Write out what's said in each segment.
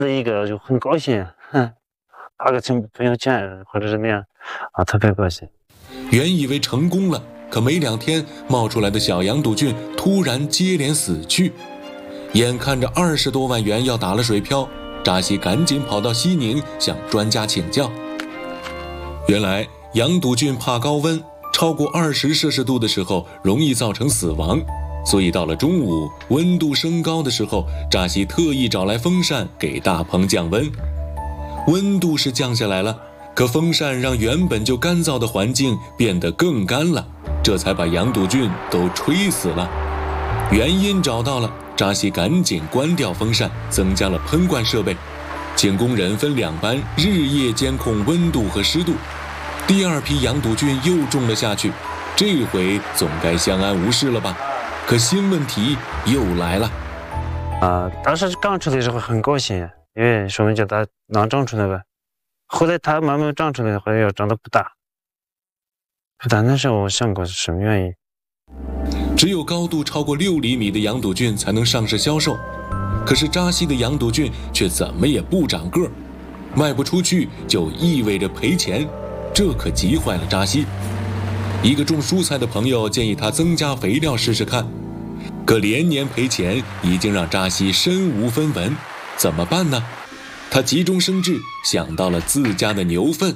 一个就很高兴，发个朋友圈或者是那样啊，特别高兴。 原以为成功了，可没2天冒出来的小羊肚菌突然接连死去，眼看着20多万元要打了水漂，扎西赶紧跑到西宁向专家请教。原来羊肚菌怕高温，超过20摄氏度的时候容易造成死亡，所以到了中午温度升高的时候，扎西特意找来风扇给大棚降温。温度是降下来了，可风扇让原本就干燥的环境变得更干了，这才把羊肚菌都吹死了。原因找到了，扎西赶紧关掉风扇，增加了喷灌设备，请工人分2班日夜监控温度和湿度。第2批羊肚菌又种了下去，这回总该相安无事了吧？可新问题又来了。 当时刚出来的时候很高兴，因为说明叫它能长出来吧。后来它慢慢长出来，后来又长得不大。那时候我想过是什么原因。 只有高度超过6厘米的羊肚菌才能上市销售，可是扎西的羊肚菌却怎么也不长个儿，卖不出去就意味着赔钱，这可急坏了扎西。一个种蔬菜的朋友建议他增加肥料试试看，可连年赔钱已经让扎西身无分文，怎么办呢？他急中生智，想到了自家的牛粪。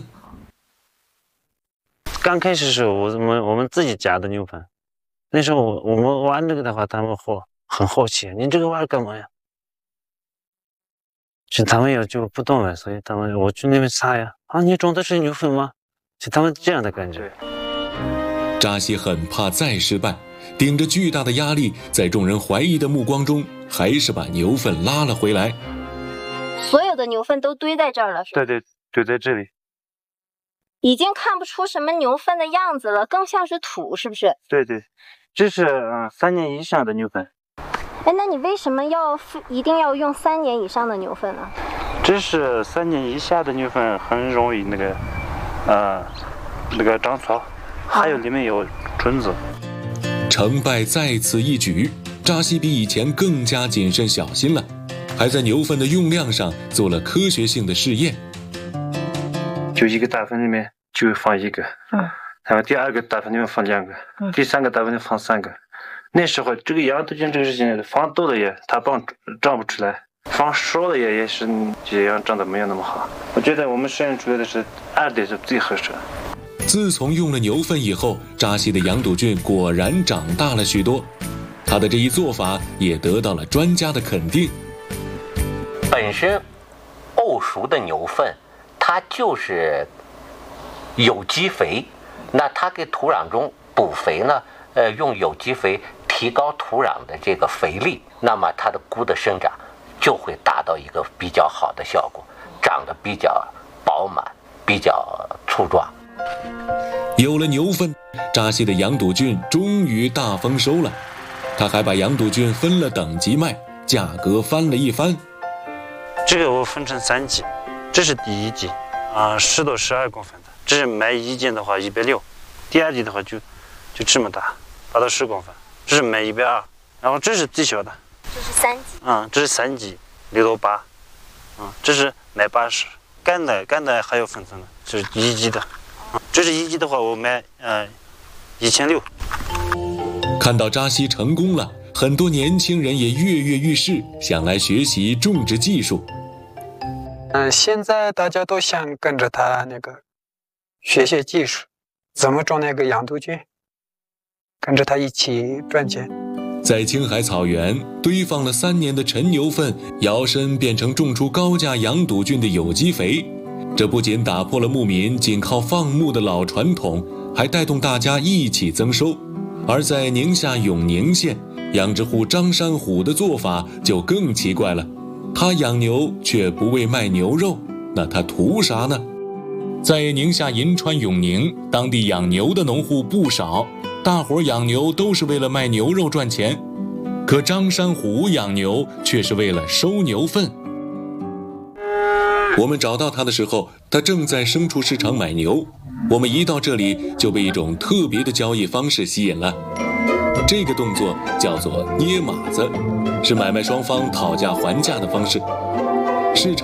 刚开始的时候，我们自己家的牛粪，那时候我们玩这个的话，他们很好奇，你这个玩干嘛呀？是他们也就不懂了，所以我去那边查呀，你种的是牛粪吗？是他们这样的感觉。 扎西很怕再失败，顶着巨大的压力，在众人怀疑的目光中，还是把牛粪拉了回来。 所有的牛粪都堆在这儿了，是吧？ 对，堆在这里。 已经看不出什么牛粪的样子了，更像是土，是不是？ 对，这是3年以上的牛粪。 那你为什么一定要用3年以上的牛粪呢？ 这是3年以下的牛粪很容易那个长草，还有里面有虫子。 成败在此一举，扎西比以前更加谨慎小心了，还在牛粪的用量上做了科学性的试验。 就一个大粪里面就放1个，然后第2个大粪里面放2个，第3个大粪里面放3个。那时候这个羊肚菌这个事情放多了也它长不出来，放少了也是这样长得没有那么好。我觉得我们实验出来的是2的是最合适的。 自从用了牛粪以后，扎西的羊肚菌果然长大了许多，他的这一做法也得到了专家的肯定。 本身沤熟的牛粪它就是有机肥，那它给土壤中补肥呢，用有机肥提高土壤的这个肥力，那么它的菇的生长就会达到一个比较好的效果，长得比较饱满，比较粗壮。 有了牛粪，扎西的羊肚菌终于大丰收了。他还把羊肚菌分了等级卖，价格翻了一番。 这个我分成3级，这是第1级，10到12公分的，这是卖1斤的话160，第2级的话就这么大，8到10公分，这是卖120，然后这是最小的， 这是3级， 这是3级6到8，这是卖80，干的还有分层的，这是1级的，这是1级的话我卖1600。 看到扎西成功了，很多年轻人也跃跃欲试，想来学习种植技术。 现在大家都想跟着他学习技术，怎么种那个羊肚菌，跟着他一起赚钱。 在青海草原堆放了3年的陈牛粪，摇身变成种出高价羊肚菌的有机肥。这不仅打破了牧民仅靠放牧的老传统，还带动大家一起增收。而在宁夏永宁县，养殖户张山虎的做法就更奇怪了。他养牛却不为卖牛肉，那他图啥呢？在宁夏银川永宁，当地养牛的农户不少，大伙养牛都是为了卖牛肉赚钱。可张山虎养牛却是为了收牛粪。我们找到他的时候，他正在牲畜市场买牛。我们一到这里就被一种特别的交易方式吸引了。这个动作叫做捏马子，是买卖双方讨价还价的方式。 市场